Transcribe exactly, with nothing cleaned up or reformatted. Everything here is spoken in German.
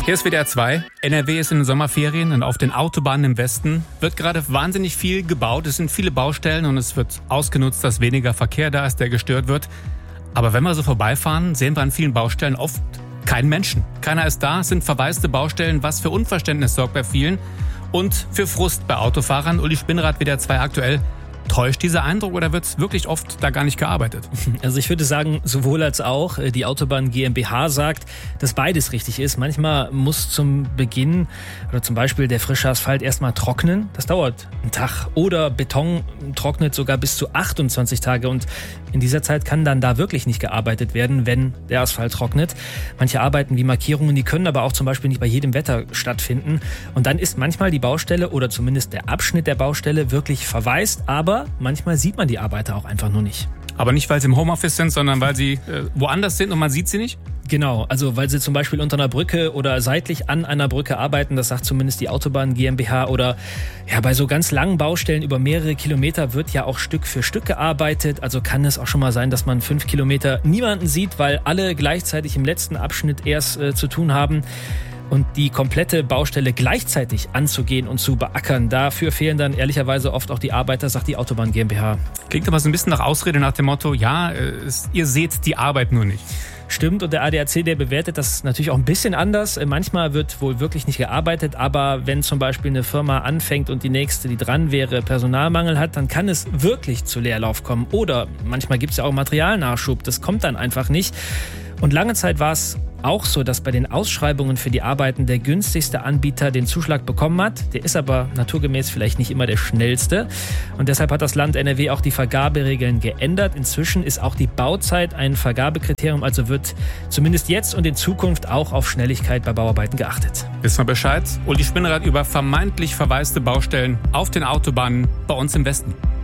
Hier ist W D R zwei. N R W ist in den Sommerferien und auf den Autobahnen im Westen wird gerade wahnsinnig viel gebaut. Es sind viele Baustellen und es wird ausgenutzt, dass weniger Verkehr da ist, der gestört wird. Aber wenn wir so vorbeifahren, sehen wir an vielen Baustellen oft keinen Menschen. Keiner ist da, es sind verwaiste Baustellen, was für Unverständnis sorgt bei vielen und für Frust bei Autofahrern. Uli Spinnrad, W D R zwei aktuell. Täuscht dieser Eindruck oder wird wirklich oft da gar nicht gearbeitet? Also ich würde sagen, sowohl als auch. Die Autobahn GmbH sagt, dass beides richtig ist. Manchmal muss zum Beginn oder zum Beispiel der frische Asphalt erstmal trocknen. Das dauert einen Tag. Oder Beton trocknet sogar bis zu achtundzwanzig Tage. Und in dieser Zeit kann dann da wirklich nicht gearbeitet werden, wenn der Asphalt trocknet. Manche Arbeiten wie Markierungen, die können aber auch zum Beispiel nicht bei jedem Wetter stattfinden. Und dann ist manchmal die Baustelle oder zumindest der Abschnitt der Baustelle wirklich verwaist. Aber manchmal sieht man die Arbeiter auch einfach nur nicht. Aber nicht, weil sie im Homeoffice sind, sondern weil sie äh, woanders sind und man sieht sie nicht? Genau, also weil sie zum Beispiel unter einer Brücke oder seitlich an einer Brücke arbeiten, das sagt zumindest die Autobahn GmbH. Oder ja, bei so ganz langen Baustellen über mehrere Kilometer wird ja auch Stück für Stück gearbeitet. Also kann es auch schon mal sein, dass man fünf Kilometer niemanden sieht, weil alle gleichzeitig im letzten Abschnitt erst äh, zu tun haben. Und die komplette Baustelle gleichzeitig anzugehen und zu beackern, dafür fehlen dann ehrlicherweise oft auch die Arbeiter, sagt die Autobahn GmbH. Klingt aber so ein bisschen nach Ausrede nach dem Motto, ja, es, ihr seht die Arbeit nur nicht. Stimmt, und der A D A C, der bewertet das natürlich auch ein bisschen anders. Manchmal wird wohl wirklich nicht gearbeitet, aber wenn zum Beispiel eine Firma anfängt und die nächste, die dran wäre, Personalmangel hat, dann kann es wirklich zu Leerlauf kommen. Oder manchmal gibt es ja auch Materialnachschub, das kommt dann einfach nicht. Und lange Zeit war es auch so, dass bei den Ausschreibungen für die Arbeiten der günstigste Anbieter den Zuschlag bekommen hat. Der ist aber naturgemäß vielleicht nicht immer der schnellste. Und deshalb hat das Land N R W auch die Vergaberegeln geändert. Inzwischen ist auch die Bauzeit ein Vergabekriterium, also wird zumindest jetzt und in Zukunft auch auf Schnelligkeit bei Bauarbeiten geachtet. Wissen wir Bescheid? Uli Spinnrad über vermeintlich verwaiste Baustellen auf den Autobahnen bei uns im Westen.